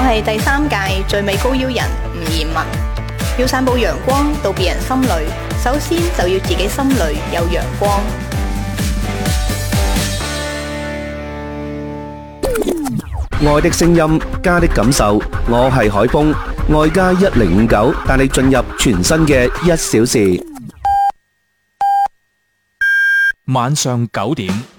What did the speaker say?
係第3屆最美高邀人吳彥文。要散布陽光到別人心裏，首先就要自己心裏有陽光。 愛的聲音，家的感受，我係海峰，愛家1059，帶你進入全新嘅1小時。 晚上9點。